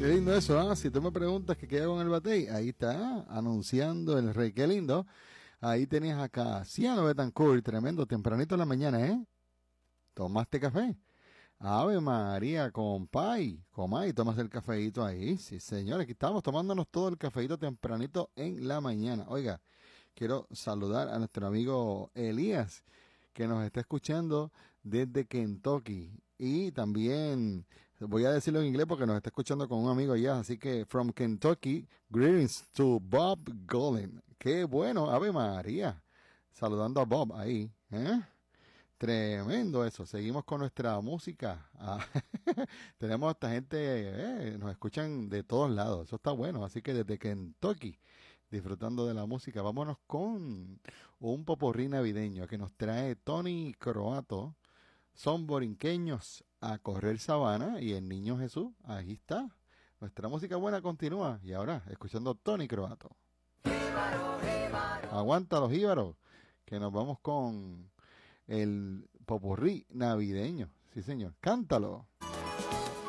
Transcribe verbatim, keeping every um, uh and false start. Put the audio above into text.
Qué lindo eso, ¿ah? Si tú me preguntas qué queda con el batey, ahí está, anunciando el rey, qué lindo. Ahí tenías acá, Ciano Betancourt, tremendo, tempranito en la mañana, ¿eh? ¿Tomaste café? Ave María, compay, comay, tomas el cafeíto ahí. Sí, señores, aquí estamos tomándonos todo el cafeíto tempranito en la mañana. Oiga, quiero saludar a nuestro amigo Elías, que nos está escuchando desde Kentucky. Y también voy a decirlo en inglés porque nos está escuchando con un amigo allá. Así que, from Kentucky, greetings to Bob Golden. Qué bueno, Ave María. Saludando a Bob ahí, ¿eh? Tremendo eso. Seguimos con nuestra música. Ah, tenemos a esta gente, eh, nos escuchan de todos lados. Eso está bueno. Así que desde Kentucky, disfrutando de la música, vámonos con un popurrí navideño que nos trae Tony Croato. Son borinqueños a correr sabana y el niño Jesús. Ahí está. Nuestra música buena continúa. Y ahora, escuchando Tony Croato. Jíbaro, jíbaro. Aguanta los jíbaros, que nos vamos con el popurrí navideño. Sí, señor. Cántalo.